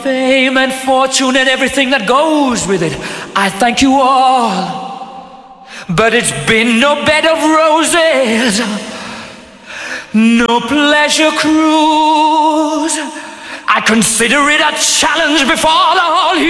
Fame and fortune and everything that goes with it, I thank you all. But it's been no bed of roses, no pleasure cruise. I consider it a challenge before the whole